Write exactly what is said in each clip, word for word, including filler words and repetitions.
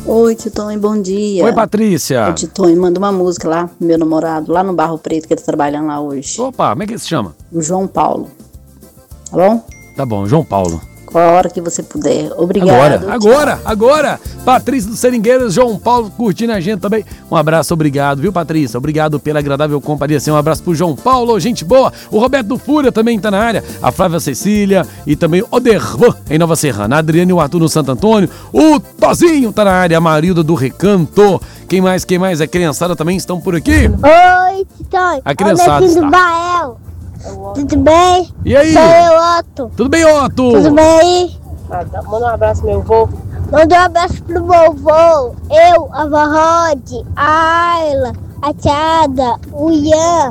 Oi, Titon, bom dia. Oi, Patrícia. Ô, Titon, manda uma música lá pro meu namorado, lá no Barro Preto, que ele tá trabalhando lá hoje. Opa, como é que ele se chama? O João Paulo. Tá bom? Tá bom, João Paulo. Qual a hora que você puder. Obrigado. Agora, agora, agora. Patrícia do Seringueiras, João Paulo curtindo a gente também. Um abraço, obrigado, viu, Patrícia? Obrigado pela agradável companhia. Um abraço pro João Paulo, gente boa. O Roberto do Fúria também tá na área. A Flávia Cecília e também o Dervan em Nova Serrana. A Adriane e o Arthur no Santo Antônio. O Tozinho tá na área. A Marilda do Recanto. Quem mais, quem mais? A criançada também estão por aqui. Oi, Titon. A criançada está. do Bael. Tudo bem? E aí? Sou eu, Otto. Tudo bem, Otto? Tudo bem aí? Manda um abraço, meu vô. Manda um abraço pro meu avô, eu, a avó Rod, a Ayla, a Tiada, o Ian,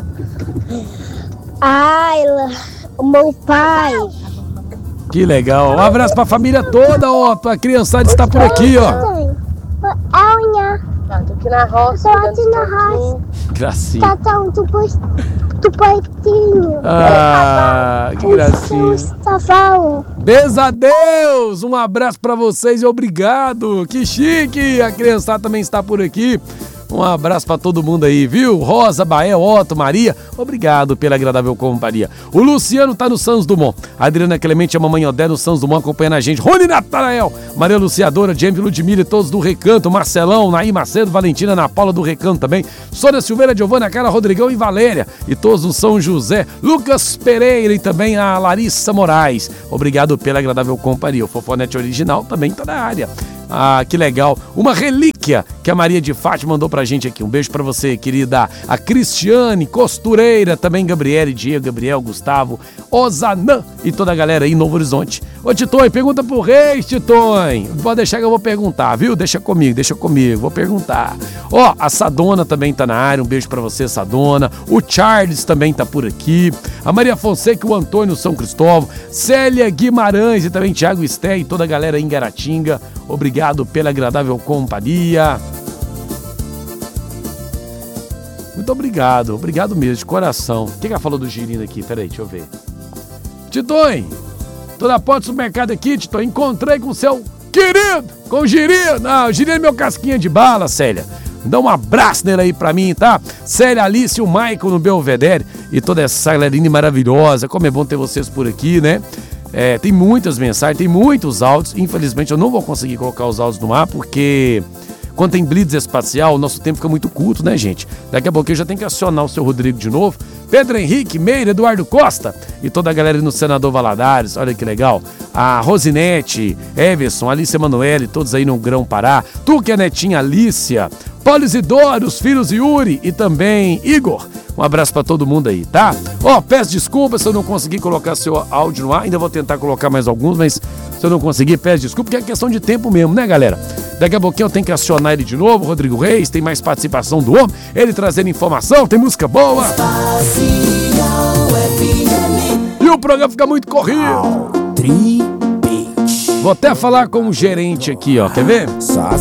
a Ayla, o meu pai. Que legal. Um abraço pra família toda, Otto. A criançada está por aqui, ó. É o Ian. Ah, tô aqui na roça. Tô aqui na roça. Gracinha. Tá tão do poitinho. Ah, que gracinha. Mustafa. Beijo a Deus. Um abraço pra vocês e obrigado. Que chique. A criançada também está por aqui. Um abraço pra todo mundo aí, viu? Rosa, Bael, Otto, Maria, obrigado pela agradável companhia. O Luciano tá no Santos Dumont. A Adriana Clemente, a mamãe Odé no Santos Dumont acompanhando a gente. Rony Natanael, Maria Luciadora, James Ludmilla e todos do Recanto. Marcelão, Naí Macedo, Valentina, Ana Paula do Recanto também. Sônia Silveira, Giovana, Cara, Rodrigão e Valéria. E todos do São José. Lucas Pereira e também a Larissa Moraes. Obrigado pela agradável companhia. O Fofonete Original também tá na área. Ah, que legal. Uma relíquia que a Maria de Fátima mandou pra gente aqui. Um beijo pra você, querida. A Cristiane, costureira, também Gabriele, Diego, Gabriel, Gustavo, Osanã e toda a galera aí em Novo Horizonte. Ô, Titon, pergunta pro Reis, Titon. Pode deixar que eu vou perguntar, viu? Deixa comigo, deixa comigo, vou perguntar. Ó, a Sadona também tá na área. Um beijo pra você, Sadona. O Charles também tá por aqui. A Maria Fonseca e o Antônio São Cristóvão. Célia Guimarães e também Thiago Esté e toda a galera aí em Guaratinga. Obrigado pela agradável companhia. Muito obrigado, obrigado mesmo, de coração. O que ela falou do girino aqui? Peraí, deixa eu ver. Titon, tô na porta do supermercado aqui, Titon. Encontrei com o seu querido, com o girino. Não, o girino é meu casquinha de bala, Célia. Dá um abraço nele aí pra mim, tá? Célia, Alice e o Michael no Belvedere e toda essa galerinha maravilhosa. Como é bom ter vocês por aqui, né? É, tem muitas mensagens, tem muitos áudios. Infelizmente eu não vou conseguir colocar os áudios no ar porque quando tem blitz espacial o nosso tempo fica muito curto, né, gente? Daqui a pouco eu já tenho que acionar o seu Rodrigo de novo. Pedro Henrique, Meire, Eduardo Costa e toda a galera no Senador Valadares, olha que legal. A Rosinete, Everson, Alice Emanuele, todos aí no Grão Pará. Tu que é netinha Alícia, Paulo Isidoro, os filhos Yuri e também Igor. Um abraço pra todo mundo aí, tá? Ó, oh, peço desculpas se eu não conseguir colocar seu áudio no ar. Ainda vou tentar colocar mais alguns, mas se eu não conseguir, peço desculpa, porque é questão de tempo mesmo, né, galera? Daqui a pouquinho eu tenho que acionar ele de novo, Rodrigo Reis, tem mais participação do homem, ele trazendo informação, tem música boa. E o programa fica muito corrido. Vou até falar com o gerente aqui, ó, quer ver?